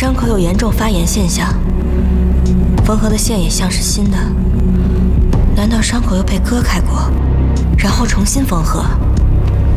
伤口有严重发炎现象，缝合的线也像是新的。难道伤口又被割开过，然后重新缝合？